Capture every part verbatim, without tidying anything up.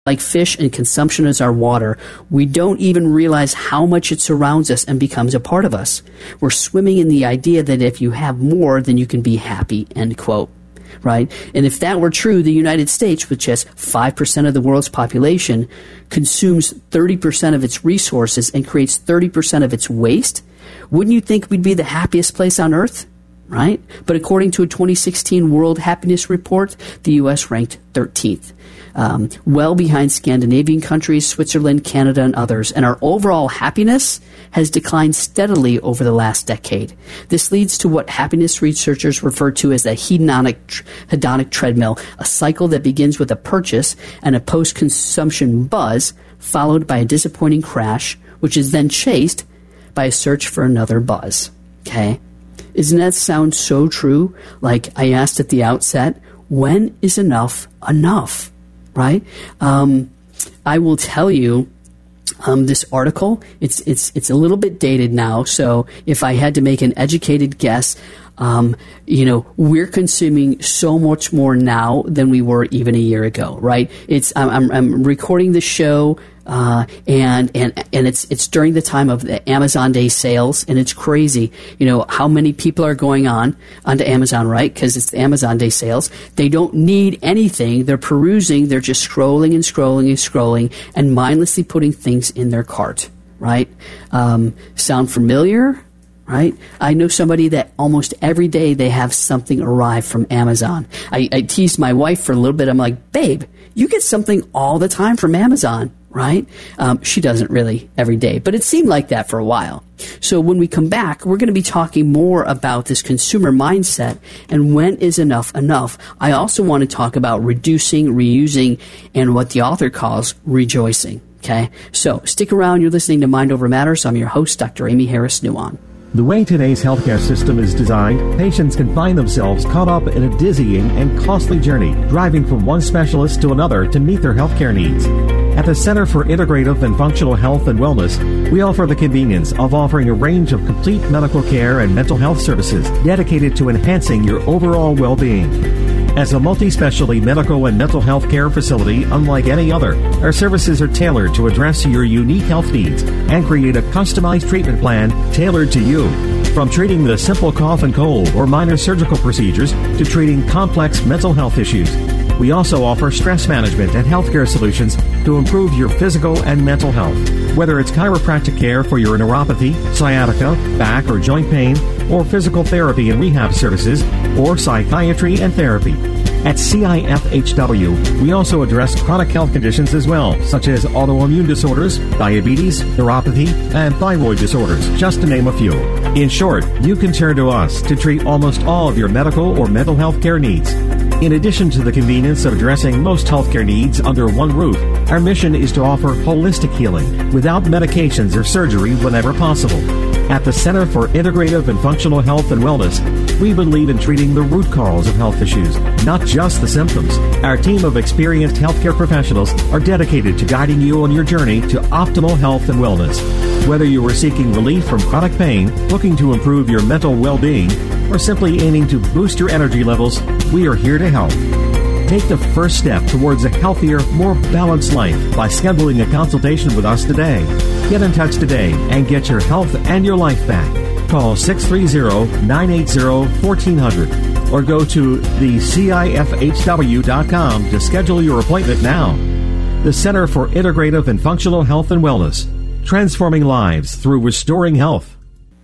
like fish and consumption is our water. We don't even realize how much it surrounds us and becomes a part of us. We're swimming in the idea that if you have more, then you can be happy, end quote. Right? And if that were true, the United States, which has five percent of the world's population, consumes thirty percent of its resources and creates thirty percent of its waste. Wouldn't you think we'd be the happiest place on earth? Right? But according to a twenty sixteen World Happiness Report, the U S ranked thirteenth. Um, well behind Scandinavian countries, Switzerland, Canada, and others. And our overall happiness has declined steadily over the last decade. This leads to what happiness researchers refer to as a hedonic, hedonic treadmill, a cycle that begins with a purchase and a post-consumption buzz, followed by a disappointing crash, which is then chased by a search for another buzz. Okay? Isn't that sound so true? Like I asked at the outset, when is enough enough? Right? Um, I will tell you, um, this article, it's, it's, it's a little bit dated now. So if I had to make an educated guess, um, you know, we're consuming so much more now than we were even a year ago, right? It's, I'm, I'm, I'm recording the show, uh, and, and, and it's, it's during the time of the Amazon Day sales, and it's crazy, you know, how many people are going on onto Amazon, right? Because it's the Amazon Day sales. They don't need anything. They're perusing. They're just scrolling and scrolling and scrolling and mindlessly putting things in their cart, right? Um, sound familiar? Right? I know somebody that almost every day they have something arrive from Amazon. I, I teased my wife for a little bit. I'm like, babe, you get something all the time from Amazon, right? Um, she doesn't really every day, but it seemed like that for a while. So when we come back, we're going to be talking more about this consumer mindset and when is enough enough. I also want to talk about reducing, reusing, and what the author calls rejoicing. Okay? So stick around. You're listening to Mind Over Matters. I'm your host, Doctor Amy Harris-Nuon. The way today's healthcare system is designed, patients can find themselves caught up in a dizzying and costly journey, driving from one specialist to another to meet their healthcare needs. At the Center for Integrative and Functional Health and Wellness, we offer the convenience of offering a range of complete medical care and mental health services dedicated to enhancing your overall well-being. As a multi-specialty medical and mental health care facility unlike any other, our services are tailored to address your unique health needs and create a customized treatment plan tailored to you. From treating the simple cough and cold or minor surgical procedures to treating complex mental health issues. We also offer stress management and healthcare solutions to improve your physical and mental health. Whether it's chiropractic care for your neuropathy, sciatica, back or joint pain, or physical therapy and rehab services, or psychiatry and therapy. At C I F H W, we also address chronic health conditions as well, such as autoimmune disorders, diabetes, neuropathy, and thyroid disorders, just to name a few. In short, you can turn to us to treat almost all of your medical or mental health care needs. In addition to the convenience of addressing most healthcare needs under one roof, our mission is to offer holistic healing without medications or surgery whenever possible. At the Center for Integrative and Functional Health and Wellness, we believe in treating the root cause of health issues, not just the symptoms. Our team of experienced healthcare professionals are dedicated to guiding you on your journey to optimal health and wellness. Whether you are seeking relief from chronic pain, looking to improve your mental well-being, or simply aiming to boost your energy levels, we are here to help. Take the first step towards a healthier, more balanced life by scheduling a consultation with us today. Get in touch today and get your health and your life back. Call six three zero, nine eight zero, one four zero zero or go to the C I F H W dot com to schedule your appointment now. The Center for Integrative and Functional Health and Wellness, transforming lives through restoring health.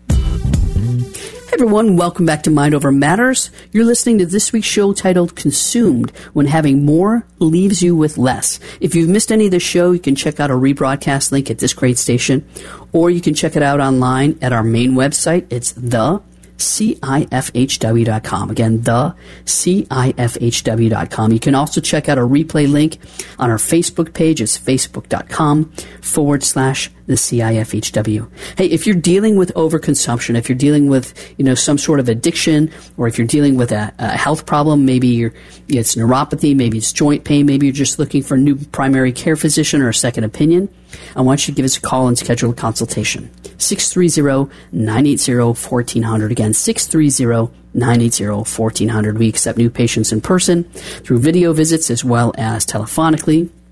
Hey everyone, welcome back to Mind Over Matters. You're listening to this week's show titled Consumed, When Having More Leaves You With Less. If you've missed any of the show, you can check out a rebroadcast link at this great station, or you can check it out online at our main website. It's the C I F H W dot com. Again, the C I F H W dot com. You can also check out a replay link on our Facebook page. It's facebook.com forward slash the C I F H W. Hey, if you're dealing with overconsumption, if you're dealing with, you know, some sort of addiction, or if you're dealing with a, a health problem, maybe you're, it's neuropathy, maybe it's joint pain, maybe you're just looking for a new primary care physician or a second opinion, I want you to give us a call and schedule a consultation. six three zero, nine eight zero, one four zero zero. Again, six three zero, nine eight zero, one four zero zero. We accept new patients in person through video visits as well as telephonically.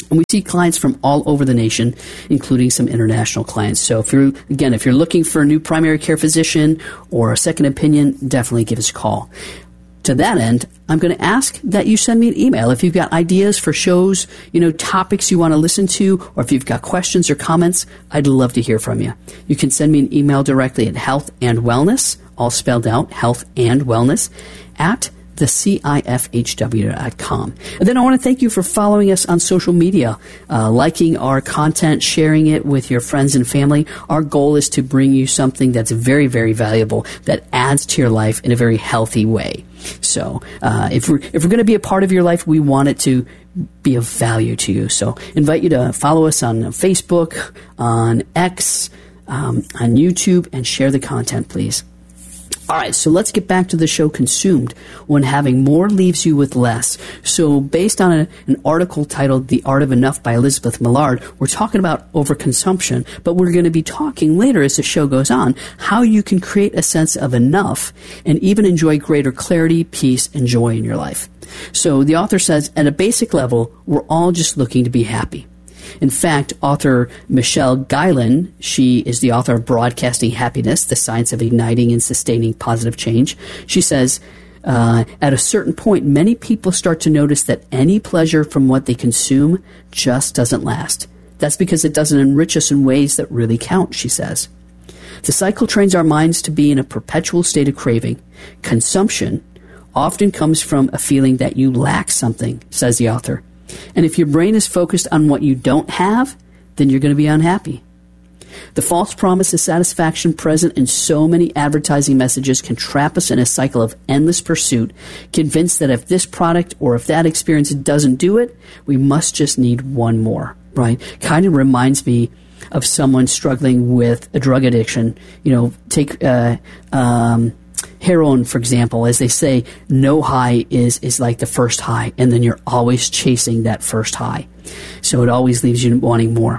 And we see clients from all over the nation, including some international clients. So if you're, again, if you're looking for a new primary care physician or a second opinion, definitely give us a call. To that end, I'm going to ask that you send me an email. If you've got ideas for shows, you know, topics you want to listen to, or if you've got questions or comments, I'd love to hear from you. You can send me an email directly at health and wellness, all spelled out, health and wellness, at the C I F H W dot com. And then I want to thank you for following us on social media, uh, liking our content, sharing it with your friends and family. Our goal is to bring you something that's very, very valuable, that adds to your life in a very healthy way. So uh, if we're, if we're going to be a part of your life, we want it to be of value to you. So invite you to follow us on Facebook, on X, um, on YouTube, and share the content, please. All right, so let's get back to the show, Consumed, when having more leaves you with less. So based on a, an article titled The Art of Enough by Elizabeth Millard, we're talking about overconsumption, but we're going to be talking later as the show goes on how you can create a sense of enough and even enjoy greater clarity, peace, and joy in your life. So the author says, at a basic level, we're all just looking to be happy. In fact, author Michelle Guylan, she is the author of Broadcasting Happiness, The Science of Igniting and Sustaining Positive Change. She says, uh, at a certain point, many people start to notice that any pleasure from what they consume just doesn't last. That's because it doesn't enrich us in ways that really count, she says. The cycle trains our minds to be in a perpetual state of craving. Consumption often comes from a feeling that you lack something, says the author. And if your brain is focused on what you don't have, then you're going to be unhappy. The false promise of satisfaction present in so many advertising messages can trap us in a cycle of endless pursuit, convinced that if this product or if that experience doesn't do it, we must just need one more, right? Kind of reminds me of someone struggling with a drug addiction. You know, take uh, um, heroin, for example. As they say, no high is, is like the first high, and then you're always chasing that first high. So it always leaves you wanting more.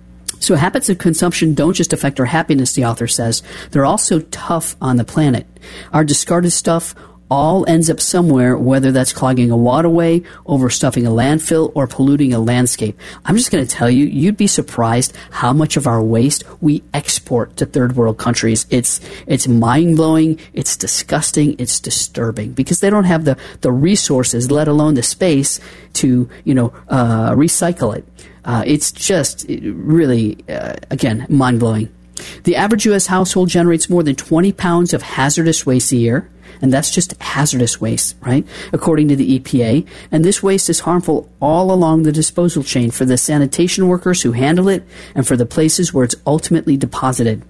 So habits of consumption don't just affect our happiness, the author says. They're also tough on the planet. Our discarded stuff all ends up somewhere, whether that's clogging a waterway, overstuffing a landfill, or polluting a landscape. I'm just going to tell you, you'd be surprised how much of our waste we export to third world countries. It's it's mind-blowing, it's disgusting, it's disturbing, because they don't have the, the resources, let alone the space, to, you know, uh, recycle it. Uh, it's just really, uh, again, mind-blowing. The average U S household generates more than twenty pounds of hazardous waste a year, and that's just hazardous waste, right, according to the E P A. And this waste is harmful all along the disposal chain for the sanitation workers who handle it and for the places where it's ultimately deposited.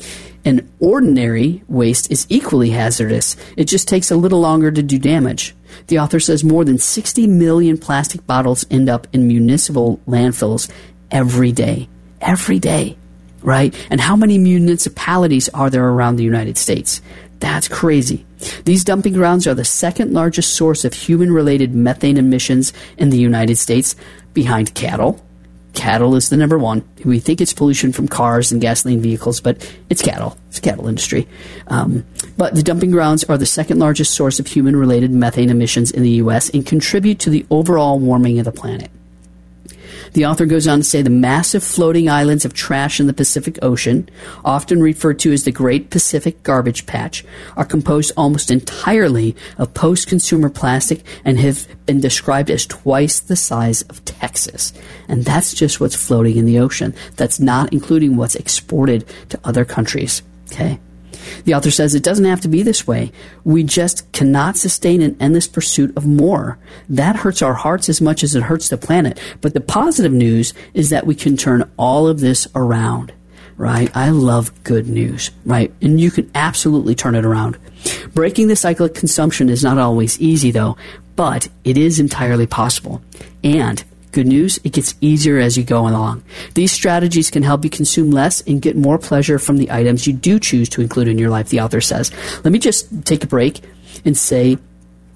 And ordinary waste is equally hazardous. It just takes a little longer to do damage. The author says more than sixty million plastic bottles end up in municipal landfills every day. Every day, right? And how many municipalities are there around the United States? That's crazy. These dumping grounds are the second largest source of human-related methane emissions in the United States, behind cattle. Cattle is the number one. We think it's pollution from cars and gasoline vehicles, but it's cattle. It's the cattle industry. Um, but the dumping grounds are the second largest source of human-related methane emissions in the U S and contribute to the overall warming of the planet. The author goes on to say the massive floating islands of trash in the Pacific Ocean, often referred to as the Great Pacific Garbage Patch, are composed almost entirely of post-consumer plastic and have been described as twice the size of Texas. And that's just what's floating in the ocean. That's not including what's exported to other countries. Okay? The author says it doesn't have to be this way. We just cannot sustain an endless pursuit of more. That hurts our hearts as much as it hurts the planet. But the positive news is that we can turn all of this around, right? I love good news, right? And you can absolutely turn it around. Breaking the cycle of consumption is not always easy, though, but it is entirely possible. And good news, it gets easier as you go along. These strategies can help you consume less and get more pleasure from the items you do choose to include in your life, the author says. Let me just take a break and say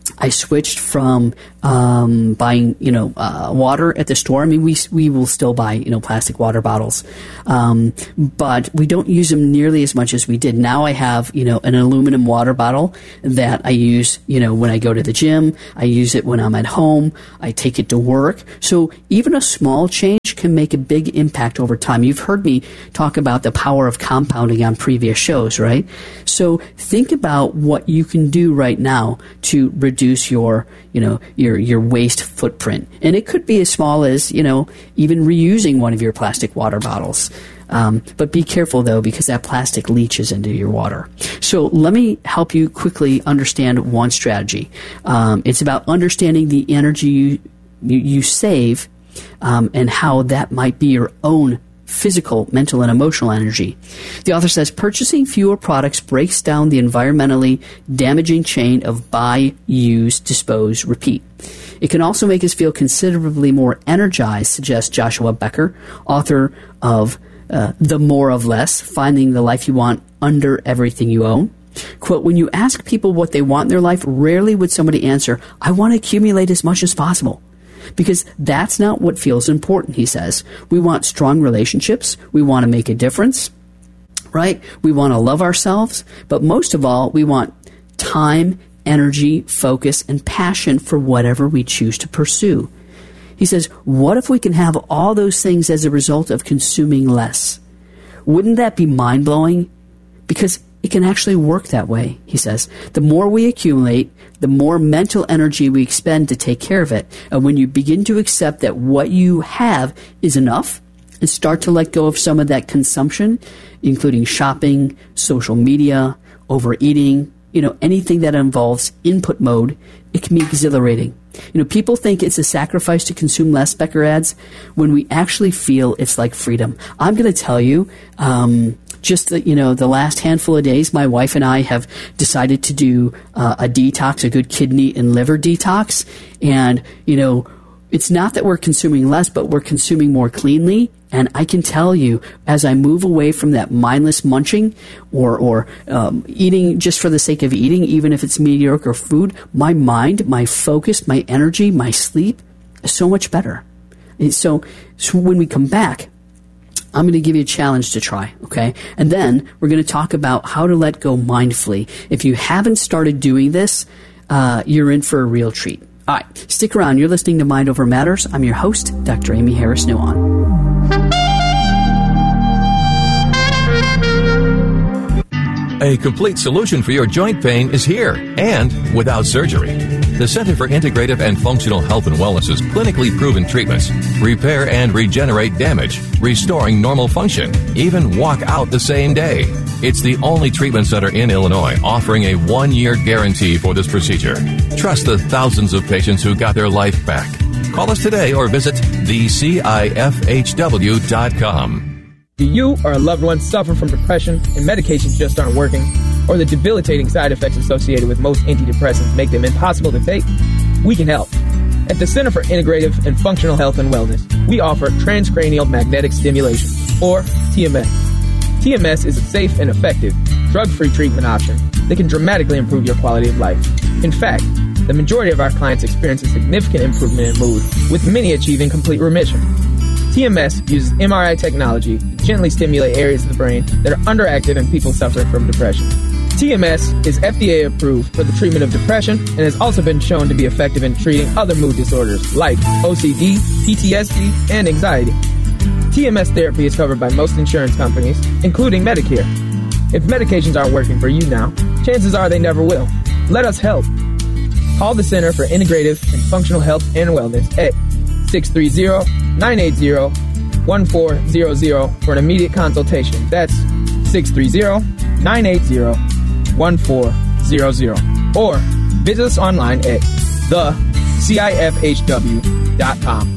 I switched from um, buying, you know, uh, water at the store. I mean, we we will still buy, you know, plastic water bottles, um, but we don't use them nearly as much as we did. Now I have, you know, an aluminum water bottle that I use, you know, when I go to the gym. I use it when I'm at home. I take it to work. So even a small change can make a big impact over time. You've heard me talk about the power of compounding on previous shows, right? So think about what you can do right now to reduce your, you know, your your waste footprint. And it could be as small as, you know, even reusing one of your plastic water bottles. Um, but be careful, though, because that plastic leaches into your water. So let me help you quickly understand one strategy. Um, it's about understanding the energy you, you, you save um, and how that might be your own physical, mental, and emotional energy. The author says, purchasing fewer products breaks down the environmentally damaging chain of buy, use, dispose, repeat. It can also make us feel considerably more energized, suggests Joshua Becker, author of uh, The More of Less, Finding the Life You Want Under Everything You Own. Quote, when you ask people what they want in their life, rarely would somebody answer, I want to accumulate as much as possible. Because that's not what feels important, he says. We want strong relationships. We want to make a difference, right? We want to love ourselves. But most of all, we want time, energy, focus, and passion for whatever we choose to pursue. He says, what if we can have all those things as a result of consuming less? Wouldn't that be mind-blowing? Because it can actually work that way, he says. The more we accumulate, the more mental energy we expend to take care of it. And when you begin to accept that what you have is enough and start to let go of some of that consumption, including shopping, social media, overeating, you know, anything that involves input mode, it can be exhilarating. You know, people think it's a sacrifice to consume less, Becker adds, when we actually feel it's like freedom. I'm going to tell you, um, just the, you know, the last handful of days, my wife and I have decided to do uh, a detox, a good kidney and liver detox. And, you know, it's not that we're consuming less, but we're consuming more cleanly. And I can tell you, as I move away from that mindless munching or, or um, eating just for the sake of eating, even if it's mediocre food, my mind, my focus, my energy, my sleep is so much better. And so, so when we come back, I'm going to give you a challenge to try, okay? And then we're going to talk about how to let go mindfully. If you haven't started doing this, uh, you're in for a real treat. All right, stick around. You're listening to Mind Over Matters. I'm your host, Doctor Amy Harris Nuon. A complete solution for your joint pain is here, and without surgery. The Center for Integrative and Functional Health and Wellness's clinically proven treatments repair and regenerate damage, restoring normal function, even walk out the same day. It's the only treatment center in Illinois offering a one-year guarantee for this procedure. Trust the thousands of patients who got their life back. Call us today or visit the C I F H W dot com. Do you or a loved one suffer from depression and medications just aren't working, or the debilitating side effects associated with most antidepressants make them impossible to take? We can help. At the Center for Integrative and Functional Health and Wellness, we offer transcranial magnetic stimulation, or T M S. T M S is a safe and effective, drug-free treatment option that can dramatically improve your quality of life. In fact, the majority of our clients experience a significant improvement in mood, with many achieving complete remission. T M S uses M R I technology to gently stimulate areas of the brain that are underactive in people suffering from depression. T M S is F D A approved for the treatment of depression and has also been shown to be effective in treating other mood disorders like O C D, P T S D, and anxiety. T M S therapy is covered by most insurance companies, including Medicare. If medications aren't working for you now, chances are they never will. Let us help. Call the Center for Integrative and Functional Health and Wellness at six three zero, nine eight zero, one four zero zero for an immediate consultation. That's six three zero, nine eight zero, one four zero zero. Or visit us online at the C I F H W dot com.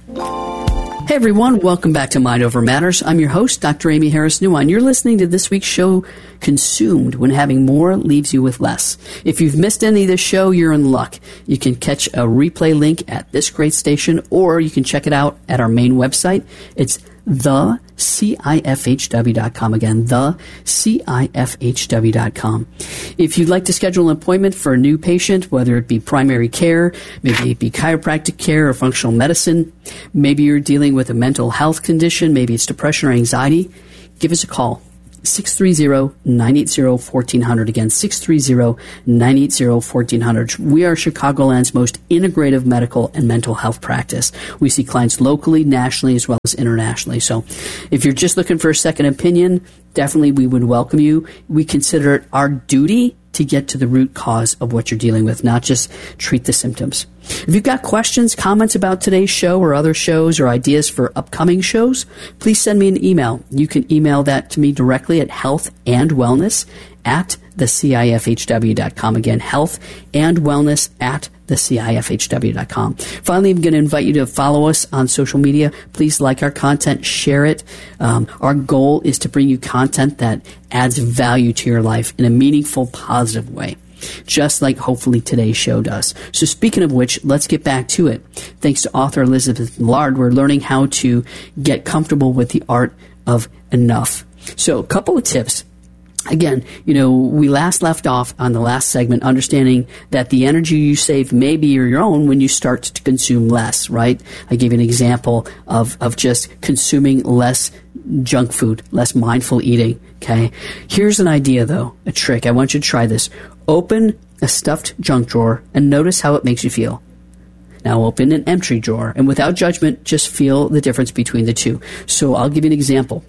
Hey everyone, welcome back to Mind Over Matters. I'm your host, Doctor Amy Harris Nuon. You're listening to this week's show, Consumed, When Having More Leaves You With Less. If you've missed any of this show, you're in luck. You can catch a replay link at this great station, or you can check it out at our main website. It's the C I F H W dot com. Again, the C I F H W dot com. If you'd like to schedule an appointment for a new patient, whether it be primary care, maybe it be chiropractic care or functional medicine, maybe you're dealing with a mental health condition, maybe it's depression or anxiety, give us a call. six three zero, nine eight zero, one four zero zero. Again, six three zero, nine eight zero, one four zero zero. We are Chicagoland's most integrative medical and mental health practice. We see clients locally, nationally, as well as internationally. So if you're just looking for a second opinion, definitely we would welcome you. We consider it our duty to get to the root cause of what you're dealing with, not just treat the symptoms. If you've got questions, comments about today's show or other shows or ideas for upcoming shows, please send me an email. You can email that to me directly at health and wellness at the C I F H W dot com. Again, health and wellness at the C I F H W dot com. Finally, I'm going to invite you to follow us on social media. Please like our content, share it. Um, our goal is to bring you content that adds value to your life in a meaningful, positive way, just like hopefully today's show does. So speaking of which, let's get back to it. Thanks to author Elizabeth Millard, we're learning how to get comfortable with the art of enough. So a couple of tips. Again, you know, we last left off on the last segment understanding that the energy you save may be your own when you start to consume less, right? I gave you an example of, of just consuming less junk food, less mindful eating, okay? Here's an idea, though, a trick. I want you to try this. Open a stuffed junk drawer and notice how it makes you feel. Now open an empty drawer, and without judgment, just feel the difference between the two. So I'll give you an example.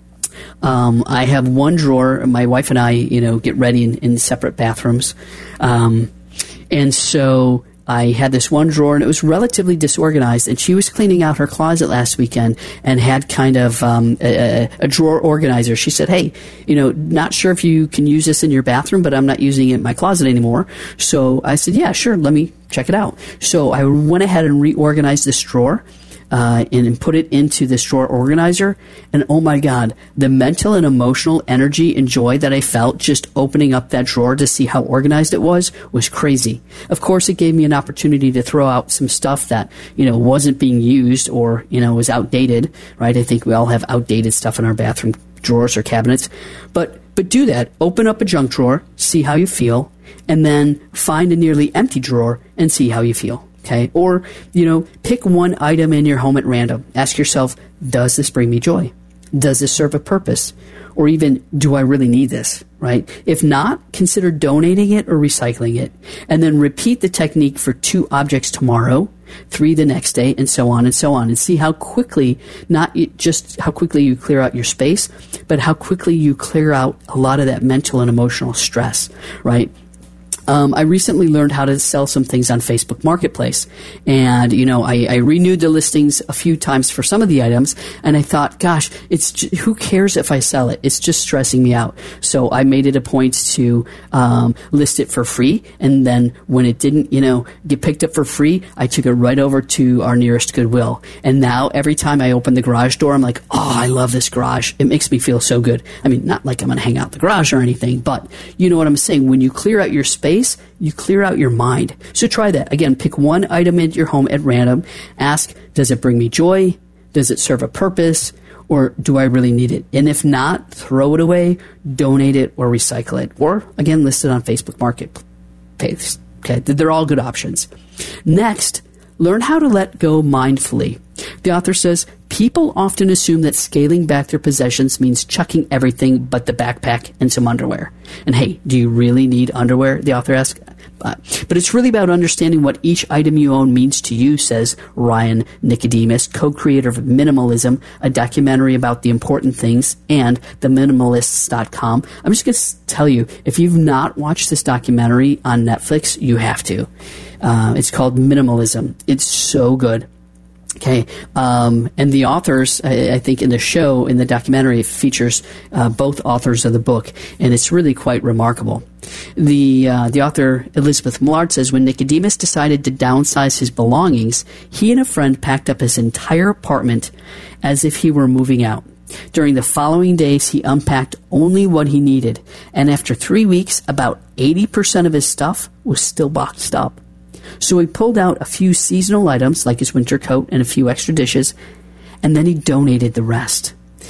Um, I have one drawer. My wife and I, you know, get ready in, in separate bathrooms. Um, and so I had this one drawer, and it was relatively disorganized. And she was cleaning out her closet last weekend and had kind of um, a, a drawer organizer. She said, hey, you know, not sure if you can use this in your bathroom, but I'm not using it in my closet anymore. So I said, yeah, sure, let me check it out. So I went ahead and reorganized this drawer. Uh, and, and put it into this drawer organizer. And oh my God, the mental and emotional energy and joy that I felt just opening up that drawer to see how organized it was was crazy. Of course, it gave me an opportunity to throw out some stuff that, you know, wasn't being used or, you know, was outdated, right? I think we all have outdated stuff in our bathroom drawers or cabinets. But, but do that. Open up a junk drawer, see how you feel, and then find a nearly empty drawer and see how you feel. Okay, or, you know, pick one item in your home at random. Ask yourself, does this bring me joy? Does this serve a purpose? Or even, do I really need this, right? If not, consider donating it or recycling it. And then repeat the technique for two objects tomorrow, three the next day, and so on and so on. And see how quickly, not just how quickly you clear out your space, but how quickly you clear out a lot of that mental and emotional stress, right? Um, I recently learned how to sell some things on Facebook Marketplace. And, you know, I, I renewed the listings a few times for some of the items. And I thought, gosh, it's j- who cares if I sell it? It's just stressing me out. So I made it a point to um, list it for free. And then when it didn't, you know, get picked up for free, I took it right over to our nearest Goodwill. And now every time I open the garage door, I'm like, oh, I love this garage. It makes me feel so good. I mean, not like I'm going to hang out in the garage or anything, but you know what I'm saying? When you clear out your space, you clear out your mind. So try that. Again, pick one item in your home at random. Ask, does it bring me joy? Does it serve a purpose? Or do I really need it? And if not, throw it away, donate it, or recycle it. Or, again, list it on Facebook Marketplace. Okay, they're all good options. Next, learn how to let go mindfully. The author says, people often assume that scaling back their possessions means chucking everything but the backpack and some underwear. And hey, do you really need underwear? The author asks. Uh, but it's really about understanding what each item you own means to you, says Ryan Nicodemus, co-creator of Minimalism, a documentary about the important things, and the minimalists dot com. I'm just going to tell you, if you've not watched this documentary on Netflix, you have to. Uh, it's called Minimalism. It's so good. Okay, um, and the authors, I, I think in the show, in the documentary, it features uh, both authors of the book, and it's really quite remarkable. The uh, the author, Elizabeth Millard, says, when Nicodemus decided to downsize his belongings, he and a friend packed up his entire apartment as if he were moving out. During the following days, he unpacked only what he needed, and after three weeks, about eighty percent of his stuff was still boxed up. So he pulled out a few seasonal items, like his winter coat and a few extra dishes, and then he donated the rest.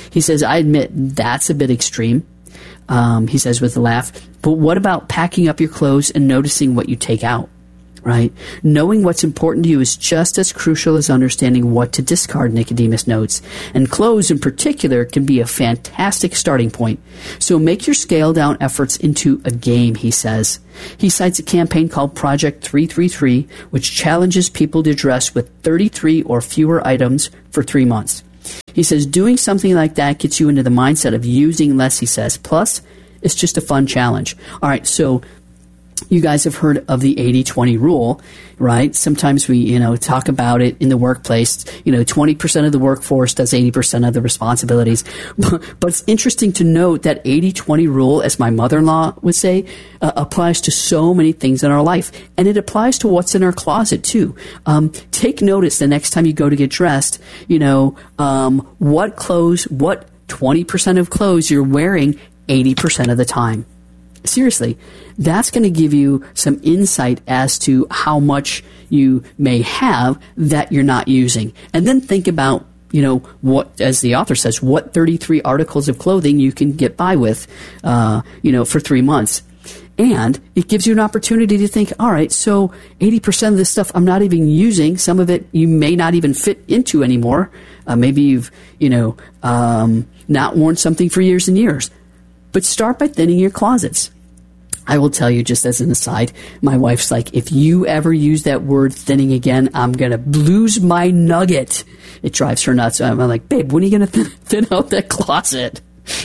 He says, I admit that's a bit extreme. Um, he says with a laugh, but what about packing up your clothes and noticing what you take out, right? Knowing what's important to you is just as crucial as understanding what to discard, Nicodemus notes. And clothes in particular can be a fantastic starting point. So make your scale down efforts into a game, he says. He cites a campaign called Project three three three, which challenges people to dress with thirty-three or fewer items for three months. He says doing something like that gets you into the mindset of using less, he says. Plus, it's just a fun challenge. All right, so you guys have heard of the eighty twenty rule, right? Sometimes we, you know, talk about it in the workplace. You know, twenty percent of the workforce does eighty percent of the responsibilities. But, but it's interesting to note that eighty twenty rule, as my mother-in-law would say, uh, applies to so many things in our life. And it applies to what's in our closet, too. Um, take notice the next time you go to get dressed, you know, um, what clothes, what twenty percent of clothes you're wearing eighty percent of the time. Seriously, that's going to give you some insight as to how much you may have that you're not using. And then think about, you know, what, as the author says, what thirty-three articles of clothing you can get by with, uh, you know, for three months. And it gives you an opportunity to think, all right, so eighty percent of this stuff I'm not even using. Some of it you may not even fit into anymore. Uh, maybe you've, you know, um, not worn something for years and years. But start by thinning your closets. I will tell you, just as an aside, my wife's like, if you ever use that word thinning again, I'm going to lose my nugget. It drives her nuts. I'm like, babe, when are you going to thin out that closet?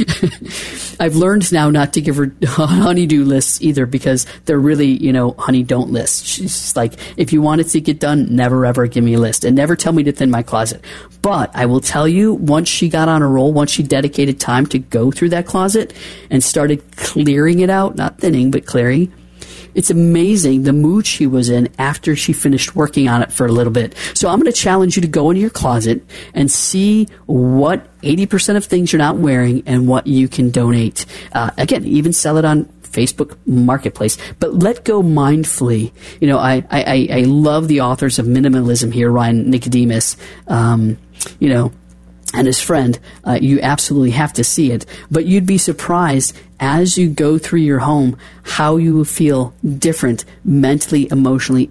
I've learned now not to give her honeydew lists either, because they're really, you know, honey don't lists. She's like, if you want it to get done, never ever give me a list and never tell me to thin my closet. But I will tell you, once she got on a roll, once she dedicated time to go through that closet and started clearing it out, not thinning, but clearing, it's amazing the mood she was in after she finished working on it for a little bit. So I'm going to challenge you to go into your closet and see what eighty percent of things you're not wearing and what you can donate. Uh, again, even sell it on Facebook Marketplace. But let go mindfully. You know, I, I, I love the authors of Minimalism here, Ryan Nicodemus, um, you know, and his friend. Uh, you absolutely have to see it. But you'd be surprised as you go through your home how you will feel different mentally, emotionally,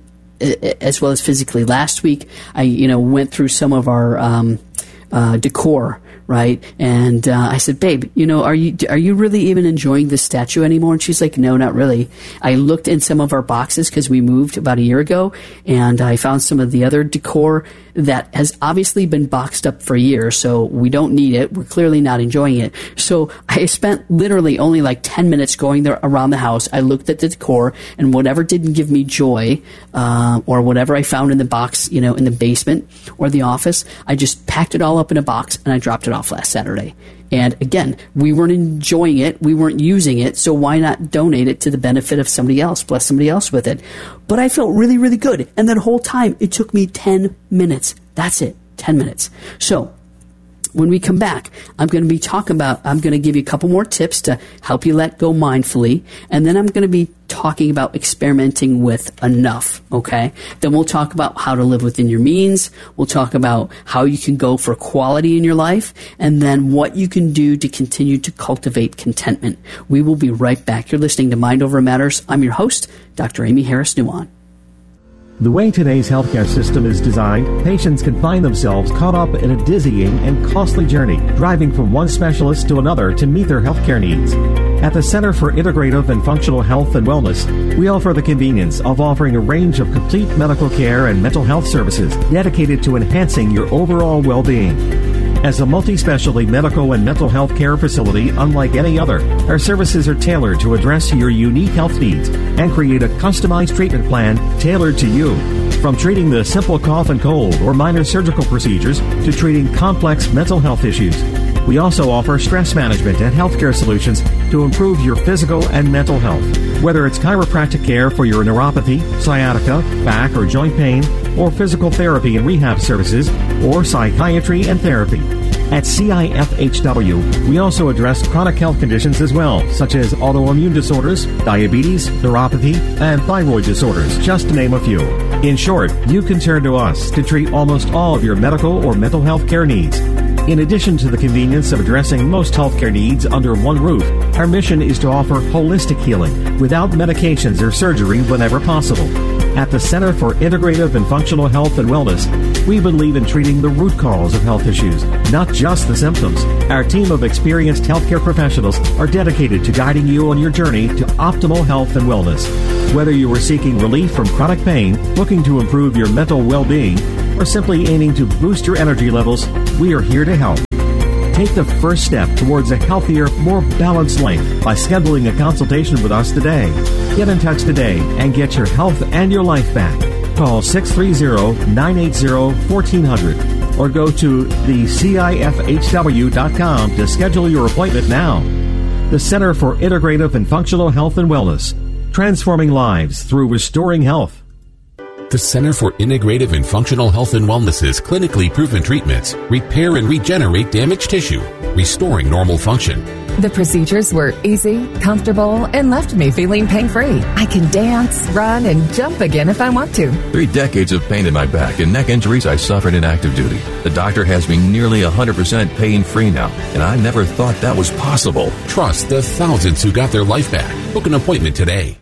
as well as physically. Last week, I you know went through some of our um, uh, decor, right? And uh, I said, babe, you know, are you are you really even enjoying this statue anymore? And she's like, no, not really. I looked in some of our boxes because we moved about a year ago, and I found some of the other decor that has obviously been boxed up for years, so we don't need it. We're clearly not enjoying it. So I spent literally only like ten minutes going there around the house. I looked at the decor, and whatever didn't give me joy, uh, or whatever I found in the box, you know, in the basement or the office, I just packed it all up in a box and I dropped it off last Saturday. And again, we weren't enjoying it, we weren't using it, so why not donate it to the benefit of somebody else, bless somebody else with it? But I felt really, really good. And that whole time, it took me ten minutes. That's it, ten minutes. So when we come back, I'm going to be talking about, I'm going to give you a couple more tips to help you let go mindfully, and then I'm going to be talking about experimenting with enough, okay? Then we'll talk about how to live within your means. We'll talk about how you can go for quality in your life, and then what you can do to continue to cultivate contentment. We will be right back. You're listening to Mind Over Matters. I'm your host, Doctor Amy Harris-Nuwan. The way today's healthcare system is designed, patients can find themselves caught up in a dizzying and costly journey, driving from one specialist to another to meet their healthcare needs. At the Center for Integrative and Functional Health and Wellness, we offer the convenience of offering a range of complete medical care and mental health services dedicated to enhancing your overall well-being. As a multi-specialty medical and mental health care facility unlike any other, our services are tailored to address your unique health needs and create a customized treatment plan tailored to you. From treating the simple cough and cold or minor surgical procedures to treating complex mental health issues, we also offer stress management and healthcare solutions to improve your physical and mental health. Whether it's chiropractic care for your neuropathy, sciatica, back or joint pain, or physical therapy and rehab services, or psychiatry and therapy. At C I F H W, we also address chronic health conditions as well, such as autoimmune disorders, diabetes, neuropathy, and thyroid disorders, just to name a few. In short, you can turn to us to treat almost all of your medical or mental health care needs. In addition to the convenience of addressing most healthcare needs under one roof, our mission is to offer holistic healing without medications or surgery whenever possible. At the Center for Integrative and Functional Health and Wellness, we believe in treating the root cause of health issues, not just the symptoms. Our team of experienced healthcare professionals are dedicated to guiding you on your journey to optimal health and wellness. Whether you are seeking relief from chronic pain, looking to improve your mental well-being, or simply aiming to boost your energy levels, we are here to help. Take the first step towards a healthier, more balanced life by scheduling a consultation with us today. Get in touch today and get your health and your life back. Call six three zero, nine eight zero, one four zero zero or go to the C I F H W dot com to schedule your appointment now. The Center for Integrative and Functional Health and Wellness, transforming lives through restoring health. The Center for Integrative and Functional Health and Wellness's clinically proven treatments repair and regenerate damaged tissue, restoring normal function. The procedures were easy, comfortable, and left me feeling pain-free. I can dance, run, and jump again if I want to. Three decades of pain in my back and neck injuries I suffered in active duty. The doctor has me nearly one hundred percent pain-free now, and I never thought that was possible. Trust the thousands who got their life back. Book an appointment today.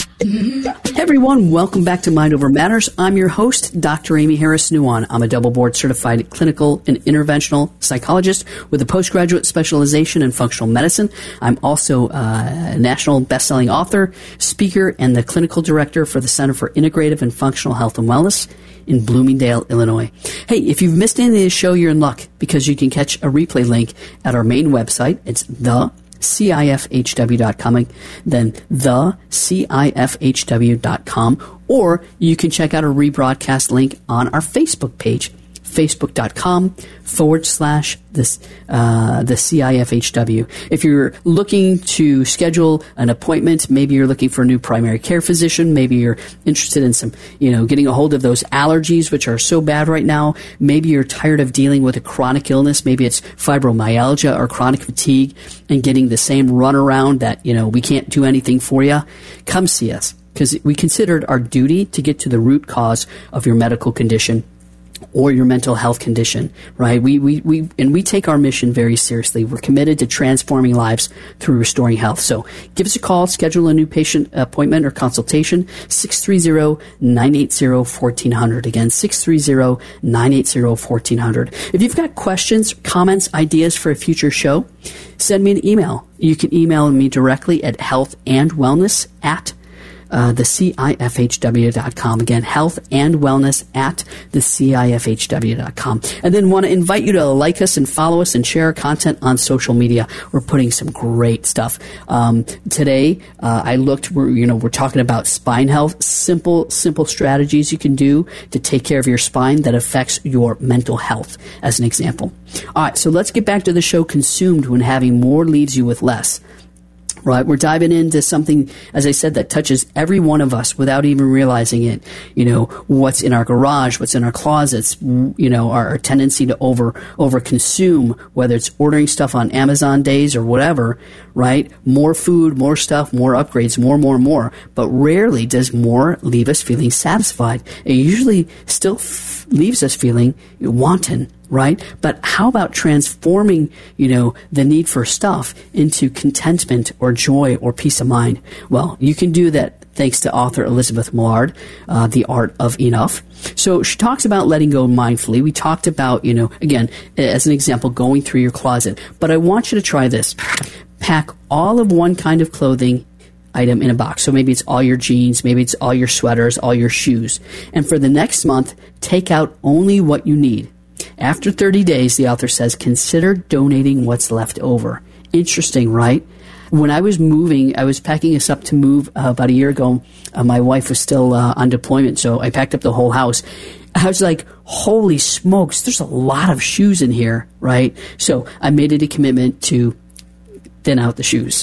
Hey everyone, welcome back to Mind Over Matters. I'm your host, Doctor Amy Harris Nuwan. I'm a double board certified clinical and interventional psychologist with a postgraduate specialization in functional medicine. I'm also a national best-selling author, speaker, and the clinical director for the Center for Integrative and Functional Health and Wellness in Bloomingdale, Illinois. Hey, if you've missed any of this show, you're in luck because you can catch a replay link at our main website. It's the C I F H W dot com, then the C I F H W dot com, or you can check out a rebroadcast link on our Facebook page, facebook.com forward slash this, uh, the C I F H W. If you're looking to schedule an appointment, maybe you're looking for a new primary care physician, maybe you're interested in some, you know, getting a hold of those allergies, which are so bad right now. Maybe you're tired of dealing with a chronic illness. Maybe it's fibromyalgia or chronic fatigue and getting the same runaround that, you know, we can't do anything for you. Come see us because we considered our duty to get to the root cause of your medical condition or your mental health condition, right? We, we, we, and we take our mission very seriously. We're committed to transforming lives through restoring health. So give us a call, schedule a new patient appointment or consultation, six three zero, nine eight zero, one four zero zero. Again, six three zero, nine eight zero, one four zero zero. If you've got questions, comments, ideas for a future show, send me an email. You can email me directly at healthandwellness at Uh, the C I F H W dot com. Again, health and wellness at the C I F H W dot com. And then want to invite you to like us and follow us and share our content on social media. We're putting some great stuff. Um, today, uh, I looked, we're, you know, we're talking about spine health, simple, simple strategies you can do to take care of your spine that affects your mental health, as an example. All right, so let's get back to the show, Consumed When Having More Leaves You With Less. Right, we're diving into something, as I said, that touches every one of us without even realizing it. You know, what's in our garage, what's in our closets, you know, our, our tendency to over, over consume, whether it's ordering stuff on Amazon days or whatever, right? More food, more stuff, more upgrades, more, more, more. But rarely does more leave us feeling satisfied. It usually still f- leaves us feeling wanton. Right? But how about transforming, you know, the need for stuff into contentment or joy or peace of mind? Well, you can do that thanks to author Elizabeth Millard, uh, The Art of Enough. So she talks about letting go mindfully. We talked about, you know, again, as an example, going through your closet. But I want you to try this. Pack all of one kind of clothing item in a box. So maybe it's all your jeans, maybe it's all your sweaters, all your shoes. And for the next month, take out only what you need. After thirty days, the author says, consider donating what's left over. Interesting, right? When I was moving, I was packing us up to move uh, about a year ago. Uh, my wife was still uh, on deployment, so I packed up the whole house. I was like, holy smokes, there's a lot of shoes in here, right? So I made it a commitment to thin out the shoes.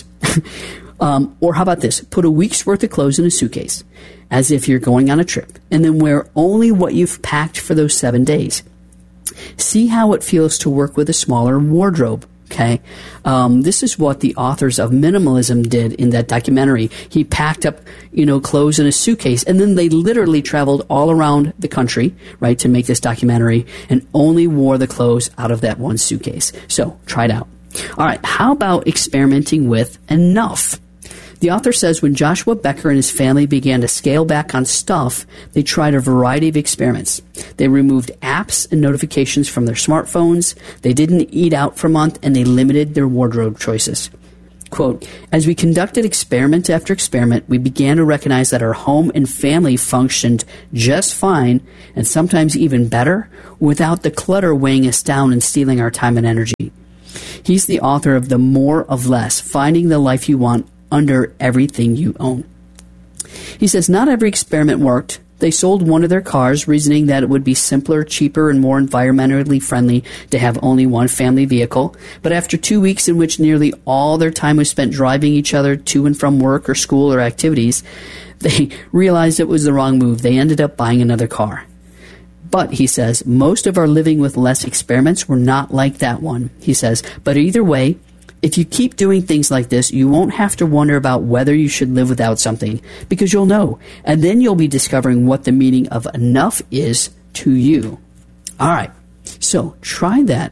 um, or how about this? Put a week's worth of clothes in a suitcase, as if you're going on a trip, and then wear only what you've packed for those seven days. See how it feels to work with a smaller wardrobe. Okay, um, this is what the authors of Minimalism did in that documentary. He packed up, you know, clothes in a suitcase, and then they literally traveled all around the country, right, to make this documentary, and only wore the clothes out of that one suitcase. So try it out. All right, how about experimenting with enough? The author says when Joshua Becker and his family began to scale back on stuff, they tried a variety of experiments. They removed apps and notifications from their smartphones, they didn't eat out for a month, and they limited their wardrobe choices. Quote, as we conducted experiment after experiment, we began to recognize that our home and family functioned just fine, and sometimes even better, without the clutter weighing us down and stealing our time and energy. He's the author of The More of Less, Finding the Life You Want Under Everything You Own. He says not every experiment worked. They sold one of their cars, reasoning that it would be simpler, cheaper, and more environmentally friendly to have only one family vehicle. But after two weeks in which nearly all their time was spent driving each other to and from work or school or activities, they realized it was the wrong move. They ended up buying another car. But, he says, most of our living with less experiments were not like that one, he says. But either way, if you keep doing things like this, you won't have to wonder about whether you should live without something, because you'll know. And then you'll be discovering what the meaning of enough is to you. All right, so try that.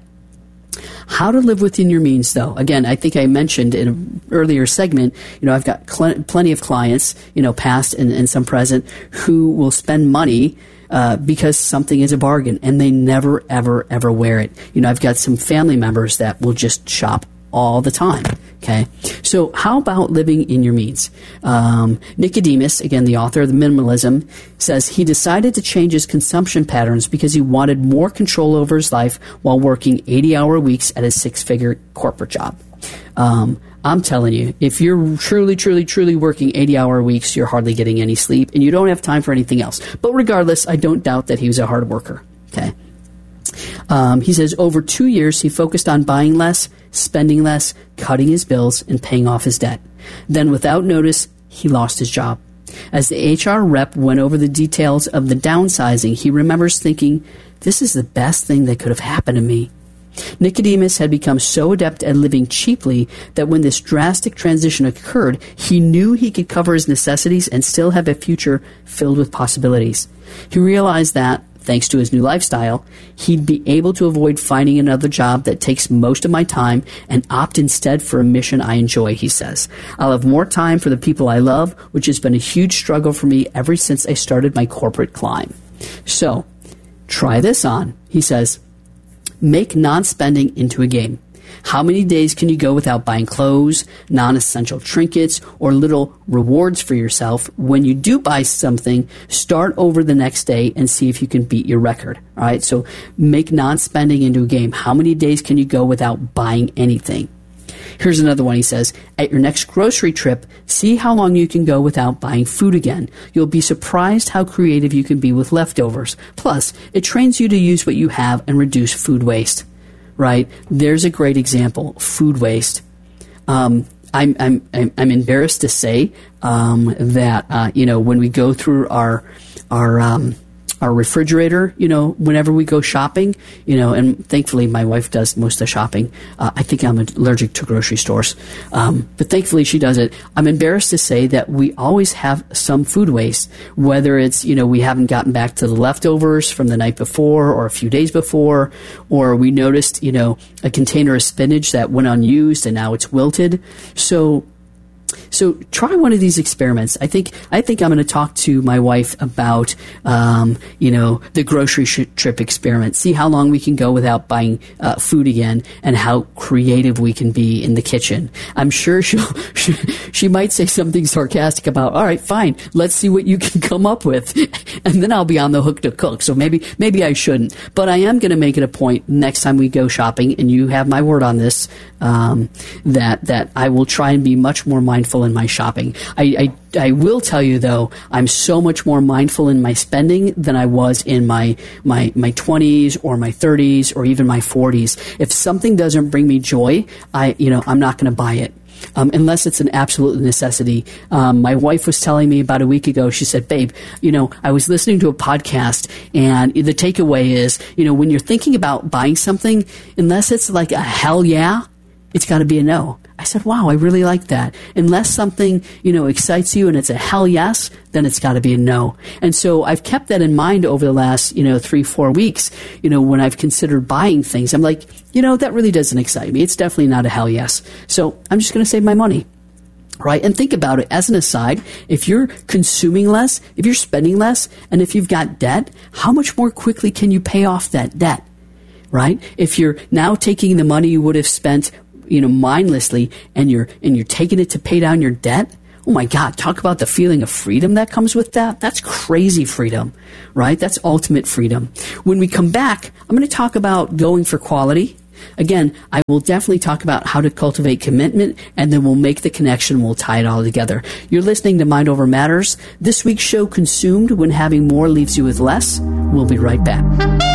How to live within your means, though. Again, I think I mentioned in an earlier segment, you know, I've got cl- plenty of clients, you know, past and, and some present, who will spend money Uh, because something is a bargain, and they never, ever, ever wear it. You know, I've got some family members that will just shop all the time, okay? So how about living in your means? Um, Nicodemus, again, the author of the Minimalism, says he decided to change his consumption patterns because he wanted more control over his life while working eighty-hour weeks at a six-figure corporate job. Um, I'm telling you, if you're truly, truly, truly working eighty-hour weeks, you're hardly getting any sleep, and you don't have time for anything else. But regardless, I don't doubt that he was a hard worker. Okay. Um, he says over two years, he focused on buying less, spending less, cutting his bills, and paying off his debt. Then, without notice, he lost his job. As the H R rep went over the details of the downsizing, he remembers thinking, this is the best thing that could have happened to me. Nicodemus had become so adept at living cheaply that when this drastic transition occurred, he knew he could cover his necessities and still have a future filled with possibilities. He realized that, thanks to his new lifestyle, he'd be able to avoid finding another job that takes most of my time and opt instead for a mission I enjoy, he says. I'll have more time for the people I love, which has been a huge struggle for me ever since I started my corporate climb. So, try this on, he says. Make non-spending into a game. How many days can you go without buying clothes, non-essential trinkets, or little rewards for yourself? When you do buy something, start over the next day and see if you can beat your record. All right, so make non-spending into a game. How many days can you go without buying anything? Here's another one, he says. At your next grocery trip, see how long you can go without buying food again. You'll be surprised how creative you can be with leftovers. Plus, it trains you to use what you have and reduce food waste. Right? There's a great example. Food waste. Um, I'm, I'm, I'm, I'm embarrassed to say um, that, uh, you know, when we go through our, our, um, our refrigerator, you know, whenever we go shopping, you know, and thankfully my wife does most of the shopping. Uh, I think I'm allergic to grocery stores. Um, but thankfully she does it. I'm embarrassed to say that we always have some food waste, whether it's, you know, we haven't gotten back to the leftovers from the night before or a few days before, or we noticed, you know, a container of spinach that went unused and now it's wilted. So, So try one of these experiments. I think I think I'm going to talk to my wife about, um, you know, the grocery sh- trip experiment. See how long we can go without buying uh, food again, and how creative we can be in the kitchen. I'm sure she'll she, she might say something sarcastic about, all right, fine, let's see what you can come up with, and then I'll be on the hook to cook. So maybe maybe I shouldn't, but I am going to make it a point next time we go shopping, and you have my word on this, um, that that I will try and be much more mindful in my shopping. I, I I will tell you though, I'm so much more mindful in my spending than I was in my my my twenties or my thirties or even my forties. If something doesn't bring me joy, I you know I'm not going to buy it. Um, unless it's an absolute necessity. Um, my wife was telling me about a week ago, she said, babe, you know, I was listening to a podcast, and the takeaway is, you know, when you're thinking about buying something, unless it's like a hell yeah, it's got to be a no. I said, wow, I really like that. Unless something, you know, excites you and it's a hell yes, then it's got to be a no. And so I've kept that in mind over the last, you know, three, four weeks, you know, when I've considered buying things. I'm like, you know, that really doesn't excite me. It's definitely not a hell yes. So I'm just going to save my money. Right? And think about it as an aside, if you're consuming less, if you're spending less, and if you've got debt, how much more quickly can you pay off that debt? Right? If you're now taking the money you would have spent, you know, mindlessly, and you're and you're taking it to pay down your debt, oh my God, talk about the feeling of freedom that comes with that. That's crazy freedom, right? That's ultimate freedom. When we come back, I'm going to talk about going for quality. Again, I will definitely talk about how to cultivate commitment, and then we'll make the connection. We'll tie it all together. You're listening to Mind Over Matters. This week's show, Consumed When Having More Leaves You with Less. We'll be right back.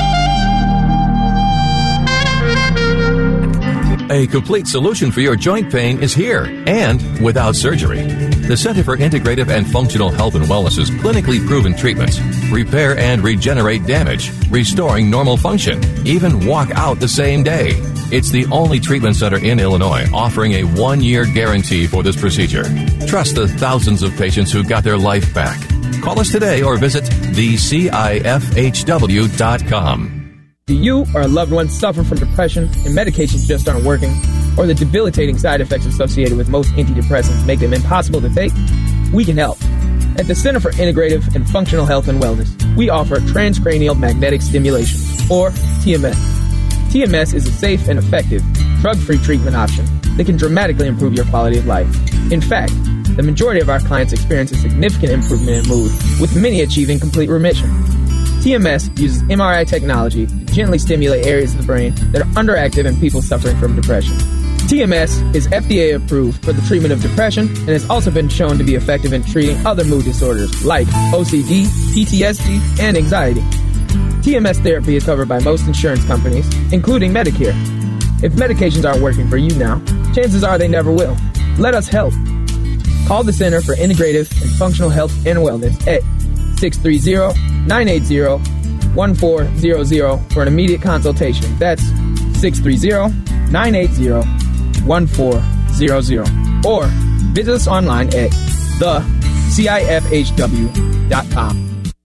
A complete solution for your joint pain is here, and without surgery. The Center for Integrative and Functional Health and Wellness's clinically proven treatments repair and regenerate damage, restoring normal function, even walk out the same day. It's the only treatment center in Illinois offering a one-year guarantee for this procedure. Trust the thousands of patients who got their life back. Call us today or visit the C I F H W dot com. Do you or a loved one suffer from depression and medications just aren't working, or the debilitating side effects associated with most antidepressants make them impossible to take? We can help. At the Center for Integrative and Functional Health and Wellness, we offer transcranial magnetic stimulation, or T M S. T M S is a safe and effective, drug-free treatment option that can dramatically improve your quality of life. In fact, the majority of our clients experience a significant improvement in mood, with many achieving complete remission. T M S uses M R I technology to gently stimulate areas of the brain that are underactive in people suffering from depression. T M S is F D A approved for the treatment of depression and has also been shown to be effective in treating other mood disorders like O C D, P T S D, and anxiety. T M S therapy is covered by most insurance companies, including Medicare. If medications aren't working for you now, chances are they never will. Let us help. Call the Center for Integrative and Functional Health and Wellness at six three zero, nine eight zero, one four zero zero for an immediate consultation. That's six three zero, nine eight zero, one four zero zero. Or visit us online at the C I F H W dot com.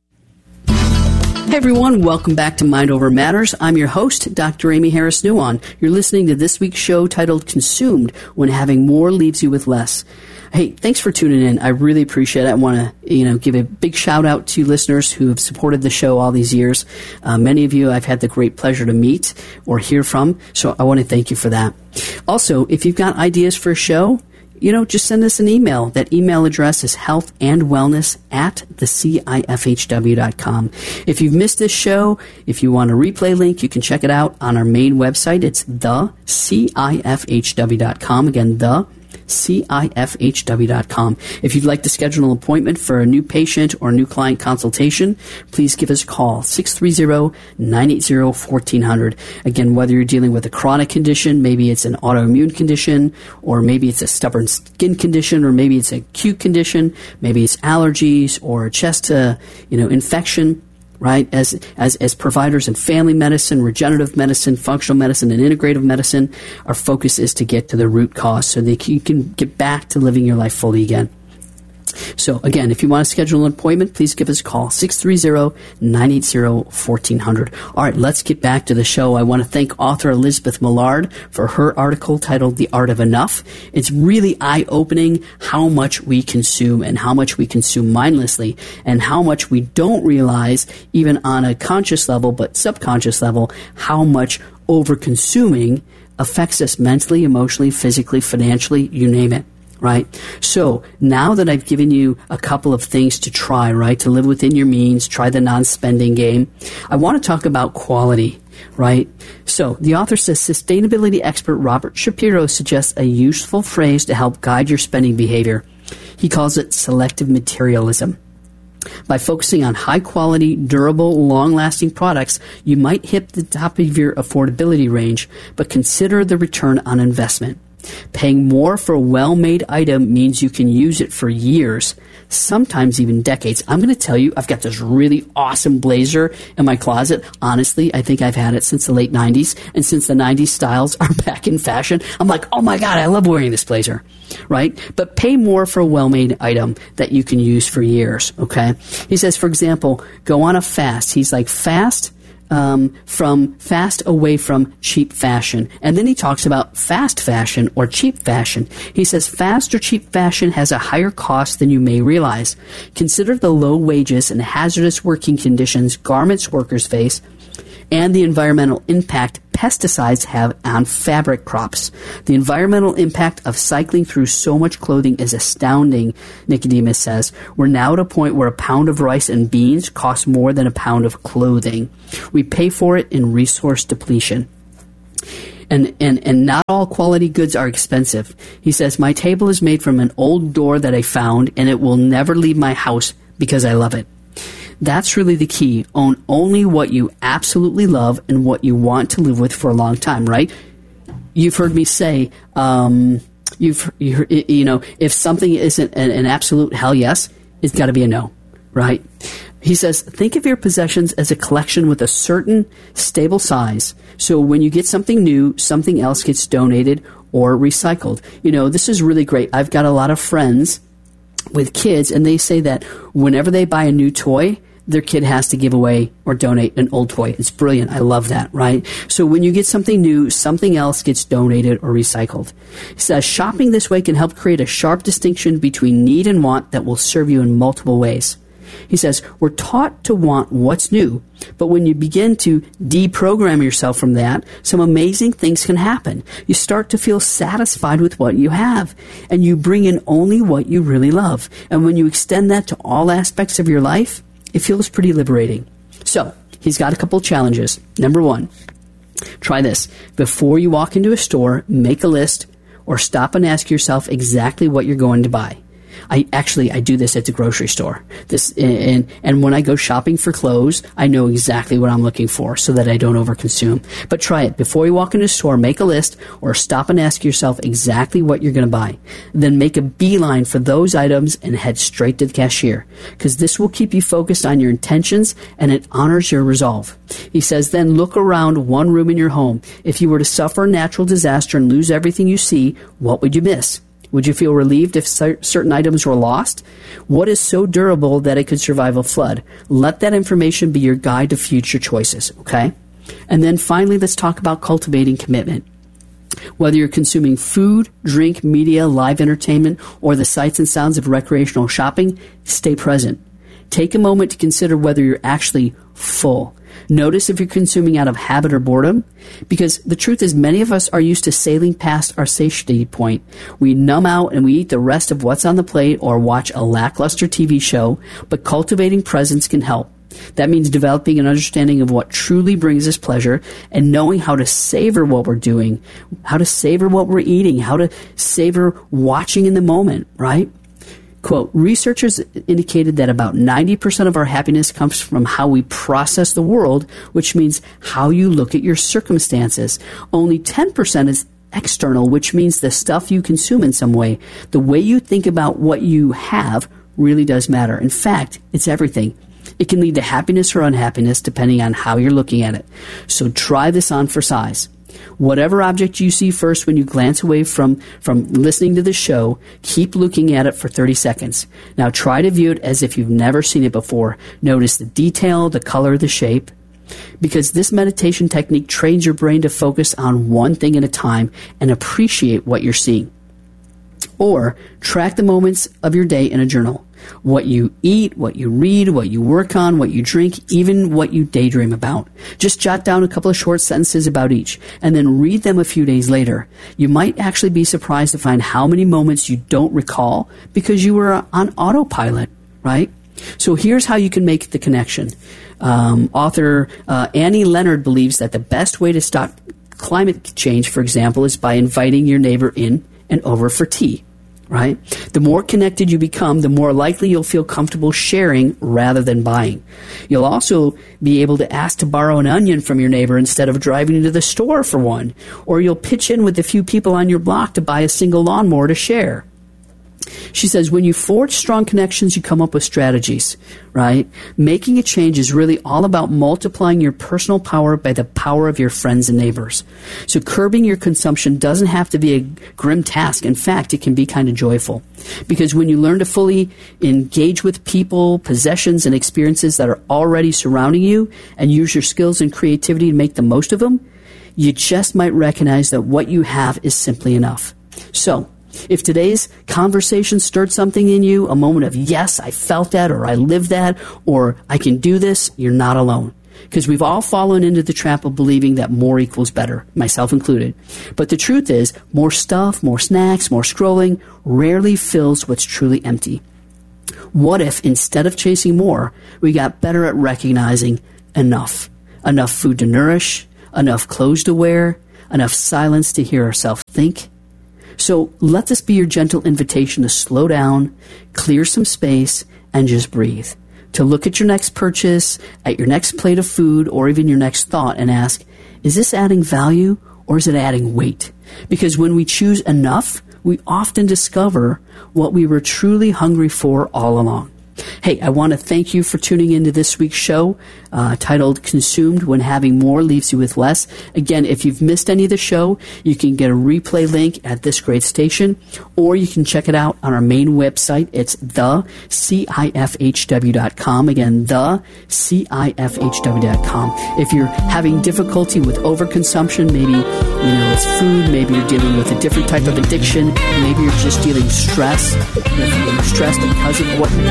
Hey everyone, welcome back to Mind Over Matters. I'm your host, Doctor Amy Harris-Nuon. You're listening to this week's show titled Consumed When Having More Leaves You with Less. Hey, thanks for tuning in. I really appreciate it. I want to, you know, give a big shout out to listeners who have supported the show all these years. Uh, many of you I've had the great pleasure to meet or hear from, so I want to thank you for that. Also, if you've got ideas for a show, you know, just send us an email. That email address is healthandwellness at the C I F H W dot com. If you've missed this show, if you want a replay link, you can check it out on our main website. It's the C I F H W dot com. Again, the C I F H W dot com. If you'd like to schedule an appointment for a new patient or new client consultation, please give us a call, six three zero, nine eight zero, one four zero zero. Again, whether you're dealing with a chronic condition, maybe it's an autoimmune condition, or maybe it's a stubborn skin condition, or maybe it's an acute condition, maybe it's allergies or a chest uh, you know, infection. Right, as as as providers in family medicine, regenerative medicine, functional medicine, and integrative medicine, our focus is to get to the root cause so that you can get back to living your life fully again. So, again, if you want to schedule an appointment, please give us a call, six three zero, nine eight zero, one four zero zero. All right, let's get back to the show. I want to thank author Elizabeth Millard for her article titled The Art of Enough. It's really eye-opening how much we consume and how much we consume mindlessly and how much we don't realize, even on a conscious level but subconscious level, how much over-consuming affects us mentally, emotionally, physically, financially, you name it. Right? So now that I've given you a couple of things to try, right, to live within your means, try the non-spending game, I want to talk about quality, right? So the author says sustainability expert Robert Shapiro suggests a useful phrase to help guide your spending behavior. He calls it selective materialism. By focusing on high-quality, durable, long-lasting products, you might hit the top of your affordability range, but consider the return on investment. Paying more for a well-made item means you can use it for years, sometimes even decades. I'm going to tell you, I've got this really awesome blazer in my closet. Honestly, I think I've had it since the late nineties, and since the nineties styles are back in fashion, I'm like, oh my God, I love wearing this blazer, right? But pay more for a well-made item that you can use for years, okay? He says, for example, go on a fast. He's like, fast Um, from fast away from cheap fashion. And then he talks about fast fashion or cheap fashion. He says fast or cheap fashion has a higher cost than you may realize. Consider the low wages and hazardous working conditions garments workers face and the environmental impact pesticides have on fabric crops. The environmental impact of cycling through so much clothing is astounding, Nicodemus says. We're now at a point where a pound of rice and beans costs more than a pound of clothing. We pay for it in resource depletion. And, and, and not all quality goods are expensive. He says, my table is made from an old door that I found, and it will never leave my house because I love it. That's really the key. Own only what you absolutely love and what you want to live with for a long time, right? You've heard me say, um, you've you, you know, if something isn't an, an absolute hell yes, it's got to be a no, right? He says, think of your possessions as a collection with a certain stable size. So when you get something new, something else gets donated or recycled. You know, this is really great. I've got a lot of friends with kids, and they say that whenever they buy a new toy, their kid has to give away or donate an old toy. It's brilliant. I love that, right? So when you get something new, something else gets donated or recycled. He says, shopping this way can help create a sharp distinction between need and want that will serve you in multiple ways. He says, we're taught to want what's new, but when you begin to deprogram yourself from that, some amazing things can happen. You start to feel satisfied with what you have, and you bring in only what you really love. And when you extend that to all aspects of your life, it feels pretty liberating. So, he's got a couple of challenges. Number one, try this. Before you walk into a store, make a list or stop and ask yourself exactly what you're going to buy. I actually, I do this at the grocery store. This and, and when I go shopping for clothes, I know exactly what I'm looking for so that I don't overconsume. But try it. Before you walk into a store, make a list or stop and ask yourself exactly what you're going to buy. Then make a beeline for those items and head straight to the cashier, because this will keep you focused on your intentions and it honors your resolve. He says, then look around one room in your home. If you were to suffer a natural disaster and lose everything you see, what would you miss? Would you feel relieved if certain items were lost? What is so durable that it could survive a flood? Let that information be your guide to future choices, okay? And then finally, let's talk about cultivating commitment. Whether you're consuming food, drink, media, live entertainment, or the sights and sounds of recreational shopping, stay present. Take a moment to consider whether you're actually full. Notice if you're consuming out of habit or boredom, because the truth is many of us are used to sailing past our satiety point. We numb out and we eat the rest of what's on the plate or watch a lackluster T V show, but cultivating presence can help. That means developing an understanding of what truly brings us pleasure and knowing how to savor what we're doing, how to savor what we're eating, how to savor watching in the moment, right? Quote, researchers indicated that about ninety percent of our happiness comes from how we process the world, which means how you look at your circumstances. Only ten percent is external, which means the stuff you consume in some way. The way you think about what you have really does matter. In fact, it's everything. It can lead to happiness or unhappiness depending on how you're looking at it. So try this on for size. Whatever object you see first when you glance away from, from listening to the show, keep looking at it for thirty seconds. Now try to view it as if you've never seen it before. Notice the detail, the color, the shape. Because this meditation technique trains your brain to focus on one thing at a time and appreciate what you're seeing. Or track the moments of your day in a journal. What you eat, what you read, what you work on, what you drink, even what you daydream about. Just jot down a couple of short sentences about each, and then read them a few days later. You might actually be surprised to find how many moments you don't recall because you were on autopilot, right? So here's how you can make the connection. Um, author uh, Annie Leonard believes that the best way to stop climate change, for example, is by inviting your neighbor in and over for tea. right? The more connected you become, the more likely you'll feel comfortable sharing rather than buying. You'll also be able to ask to borrow an onion from your neighbor instead of driving to the store for one. Or you'll pitch in with a few people on your block to buy a single lawnmower to share. She says, when you forge strong connections, you come up with strategies, right? Making a change is really all about multiplying your personal power by the power of your friends and neighbors. So curbing your consumption doesn't have to be a grim task. In fact, it can be kind of joyful. Because when you learn to fully engage with people, possessions, and experiences that are already surrounding you and use your skills and creativity to make the most of them, you just might recognize that what you have is simply enough. So, if today's conversation stirred something in you, a moment of, yes, I felt that, or I lived that, or I can do this, you're not alone. Because we've all fallen into the trap of believing that more equals better, myself included. But the truth is, more stuff, more snacks, more scrolling rarely fills what's truly empty. What if, instead of chasing more, we got better at recognizing enough? Enough food to nourish, enough clothes to wear, enough silence to hear ourselves think. So let this be your gentle invitation to slow down, clear some space, and just breathe. To look at your next purchase, at your next plate of food, or even your next thought and ask, is this adding value or is it adding weight? Because when we choose enough, we often discover what we were truly hungry for all along. Hey, I want to thank you for tuning into this week's show uh, titled Consumed When Having More Leaves You With Less. Again, if you've missed any of the show, you can get a replay link at this great station, or you can check it out on our main website. It's the C I F H W dot com. Again, the C I F H W dot com. If you're having difficulty with overconsumption, maybe you know it's food, maybe you're dealing with a different type of addiction, maybe you're just dealing stress, you're stressed because of what